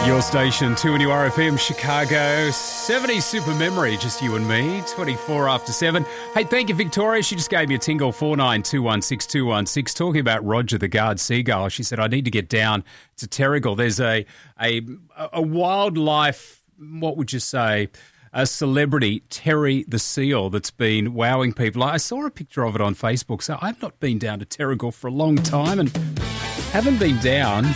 Your station, 2NURFM, Chicago. 70 super memory, just you and me, 24 after 7. Hey, thank you, Victoria. She just gave me a tingle, 49216216, talking about Roger the Guard Seagull. She said, I need to get down to Terrigal. There's a wildlife, what would you say, a celebrity, Terry the Seal, that's been wowing people. I saw a picture of it on Facebook, so I've not been down to Terrigal for a long time and haven't been down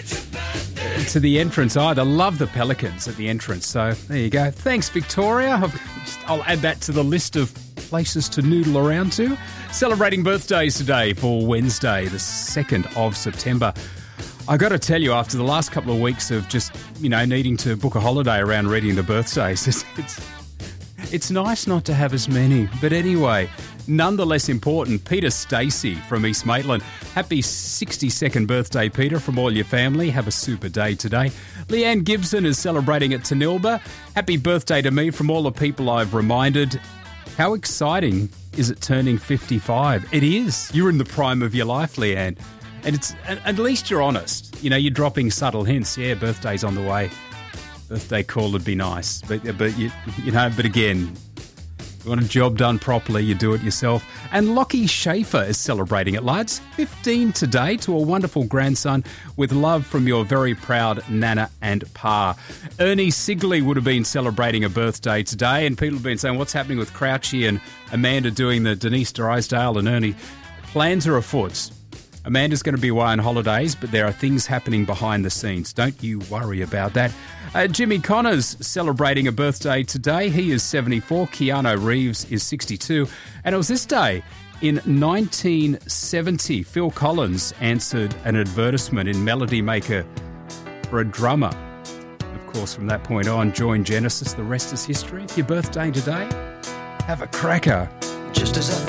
to the entrance either. Love the pelicans at the entrance. So there you go. Thanks, Victoria. I'll add that to the list of places to noodle around to. Celebrating birthdays today for Wednesday, the 2nd of September. I got to tell you, after the last couple of weeks of just, needing to book a holiday around reading the birthdays, it's nice not to have as many. But anyway, nonetheless important, Peter Stacey from East Maitland. Happy 62nd birthday, Peter, from all your family. Have a super day today. Leanne Gibson is celebrating at Tanilba. Happy birthday to me from all the people I've reminded. How exciting is it turning 55? It is. You're in the prime of your life, Leanne. And at least you're honest. You're dropping subtle hints. Yeah, birthday's on the way. Birthday call would be nice. But again, you want a job done properly, you do it yourself. And Lockie Schaefer is celebrating it, lads. 15 today, to a wonderful grandson, with love from your very proud Nana and Pa. Ernie Sigley would have been celebrating a birthday today, and people have been saying, what's happening with Crouchy and Amanda doing the Denise Drysdale and Ernie? Plans are afoot. Amanda's going to be away on holidays, but there are things happening behind the scenes. Don't you worry about that. Jimmy Connors celebrating a birthday today. He is 74. Keanu Reeves is 62. And it was this day in 1970, Phil Collins answered an advertisement in Melody Maker for a drummer. Of course, from that point on, join Genesis. The rest is history. Your birthday today? Have a cracker. Just as I